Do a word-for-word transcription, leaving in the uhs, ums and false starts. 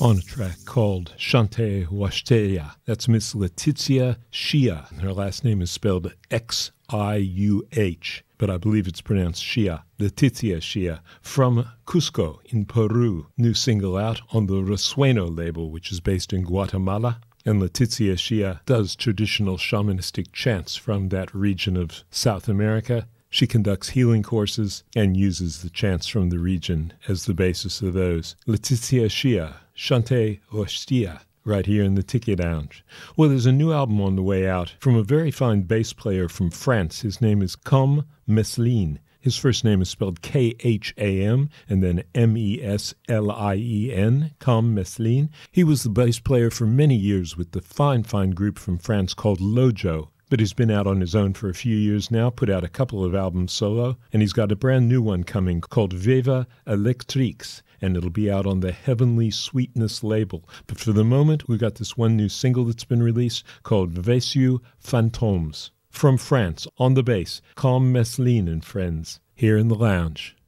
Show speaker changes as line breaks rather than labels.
on a track called Chante Washtea. That's Miss Letizia Xia. Her last name is spelled X I U H, but I believe it's pronounced Xia. Letizia Xia, from Cusco in Peru. New single out on the Resueno label, which is based in Guatemala. And Letizia Xia does traditional shamanistic chants from that region of South America. She conducts healing courses and uses the chants from the region as the basis of those. Letizia Xia, Chante Washtea, right here in the Tiki Lounge. Well, there's a new album on the way out from a very fine bass player from France. His name is Com Meslien. His first name is spelled K H A M and then M E S L I E N, Com Meslien. He was the bass player for many years with the fine, fine group from France called Lojo. But he's been out on his own for a few years now, put out a couple of albums solo, and he's got a brand new one coming called Viva Electrix, and it'll be out on the Heavenly Sweetness label. But for the moment, we've got this one new single that's been released called Vaisieux Fantômes. From France, on the bass, Com Meslien and friends, here in the lounge.